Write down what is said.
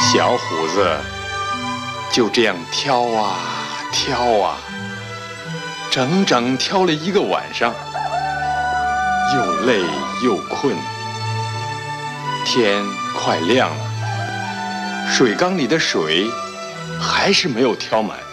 小虎子就这样挑啊挑啊，整整挑了1个晚上，又累又困。天快亮了，水缸里的水还是没有挑满。